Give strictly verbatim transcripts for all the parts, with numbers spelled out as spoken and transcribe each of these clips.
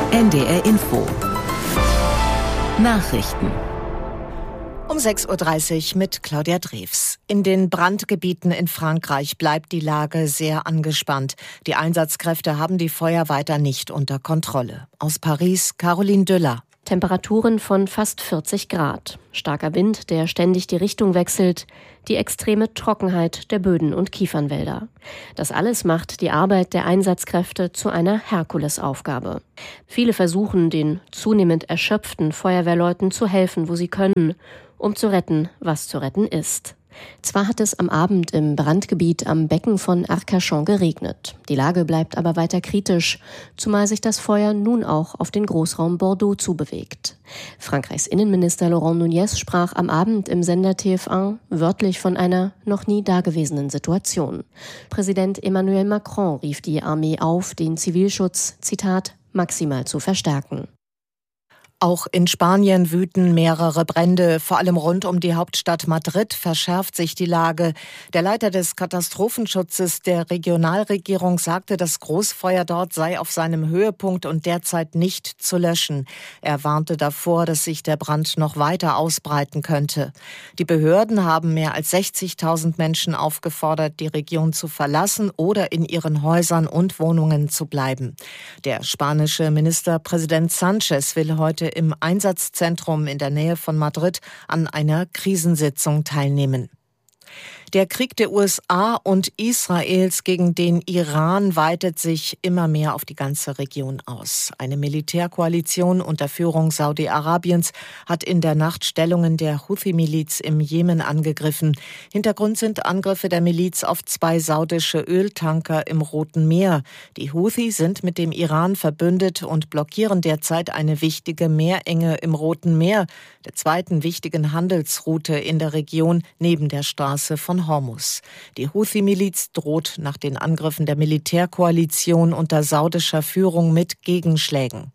N D R Info. Nachrichten. Um sechs Uhr dreißig mit Claudia Drews. In den Brandgebieten in Frankreich bleibt die Lage sehr angespannt. Die Einsatzkräfte haben die Feuer weiter nicht unter Kontrolle. Aus Paris, Caroline Düller. Temperaturen von fast vierzig Grad. Starker Wind, der ständig die Richtung wechselt. Die extreme Trockenheit der Böden und Kiefernwälder. Das alles macht die Arbeit der Einsatzkräfte zu einer Herkulesaufgabe. Viele versuchen, den zunehmend erschöpften Feuerwehrleuten zu helfen, wo sie können, um zu retten, was zu retten ist. Zwar hat es am Abend im Brandgebiet am Becken von Arcachon geregnet. Die Lage bleibt aber weiter kritisch, zumal sich das Feuer nun auch auf den Großraum Bordeaux zubewegt. Frankreichs Innenminister Laurent Nunez sprach am Abend im Sender T F eins wörtlich von einer noch nie dagewesenen Situation. Präsident Emmanuel Macron rief die Armee auf, den Zivilschutz, Zitat, maximal zu verstärken. Auch in Spanien wüten mehrere Brände. Vor allem rund um die Hauptstadt Madrid verschärft sich die Lage. Der Leiter des Katastrophenschutzes der Regionalregierung sagte, das Großfeuer dort sei auf seinem Höhepunkt und derzeit nicht zu löschen. Er warnte davor, dass sich der Brand noch weiter ausbreiten könnte. Die Behörden haben mehr als sechzigtausend Menschen aufgefordert, die Region zu verlassen oder in ihren Häusern und Wohnungen zu bleiben. Der spanische Ministerpräsident Sánchez will heute im Einsatzzentrum in der Nähe von Madrid an einer Krisensitzung teilnehmen. Der Krieg der U S A und Israels gegen den Iran weitet sich immer mehr auf die ganze Region aus. Eine Militärkoalition unter Führung Saudi-Arabiens hat in der Nacht Stellungen der Houthi-Miliz im Jemen angegriffen. Hintergrund sind Angriffe der Miliz auf zwei saudische Öltanker im Roten Meer. Die Houthi sind mit dem Iran verbündet und blockieren derzeit eine wichtige Meerenge im Roten Meer, der zweiten wichtigen Handelsroute in der Region neben der Straße von Hormuz. Die Houthi-Miliz droht nach den Angriffen der Militärkoalition unter saudischer Führung mit Gegenschlägen.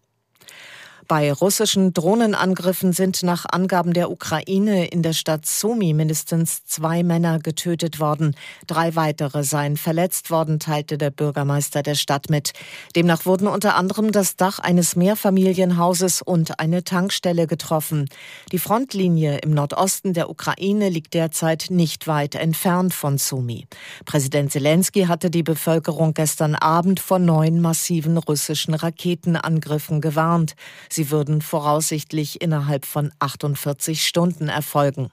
Bei russischen Drohnenangriffen sind nach Angaben der Ukraine in der Stadt Sumy mindestens zwei Männer getötet worden. Drei weitere seien verletzt worden, teilte der Bürgermeister der Stadt mit. Demnach wurden unter anderem das Dach eines Mehrfamilienhauses und eine Tankstelle getroffen. Die Frontlinie im Nordosten der Ukraine liegt derzeit nicht weit entfernt von Sumy. Präsident Selenskyj hatte die Bevölkerung gestern Abend vor neun massiven russischen Raketenangriffen gewarnt. Sie würden voraussichtlich innerhalb von achtundvierzig Stunden erfolgen.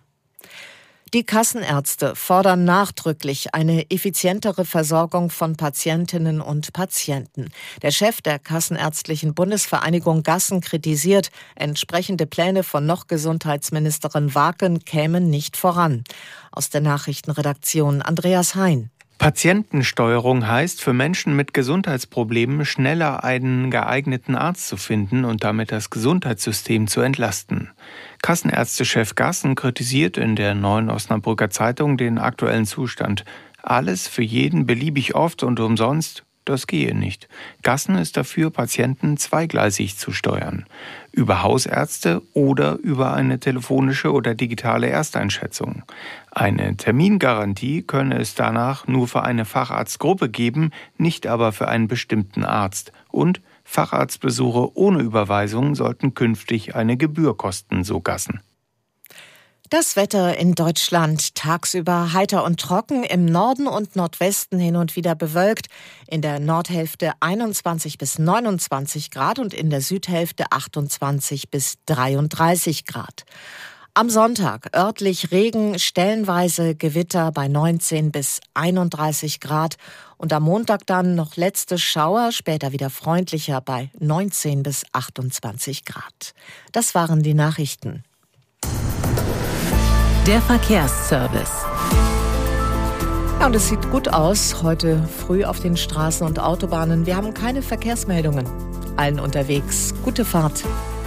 Die Kassenärzte fordern nachdrücklich eine effizientere Versorgung von Patientinnen und Patienten. Der Chef der Kassenärztlichen Bundesvereinigung Gassen kritisiert, entsprechende Pläne von noch Gesundheitsministerin Waken kämen nicht voran. Aus der Nachrichtenredaktion Andreas Hein. Patientensteuerung heißt, für Menschen mit Gesundheitsproblemen schneller einen geeigneten Arzt zu finden und damit das Gesundheitssystem zu entlasten. Kassenärztechef Gassen kritisiert in der Neuen Osnabrücker Zeitung den aktuellen Zustand. Alles für jeden beliebig oft und umsonst, das gehe nicht. Gassen ist dafür, Patienten zweigleisig zu steuern. Über Hausärzte oder über eine telefonische oder digitale Ersteinschätzung. Eine Termingarantie könne es danach nur für eine Facharztgruppe geben, nicht aber für einen bestimmten Arzt. Und Facharztbesuche ohne Überweisung sollten künftig eine Gebühr kosten, so Gassen. Das Wetter in Deutschland tagsüber heiter und trocken, im Norden und Nordwesten hin und wieder bewölkt, in der Nordhälfte einundzwanzig bis neunundzwanzig Grad und in der Südhälfte achtundzwanzig bis dreiunddreißig Grad. Am Sonntag örtlich Regen, stellenweise Gewitter bei neunzehn bis einunddreißig Grad und am Montag dann noch letzte Schauer, später wieder freundlicher bei neunzehn bis achtundzwanzig Grad. Das waren die Nachrichten. Der Verkehrsservice. Ja, und es sieht gut aus heute früh auf den Straßen und Autobahnen. Wir haben keine Verkehrsmeldungen. Allen unterwegs gute Fahrt.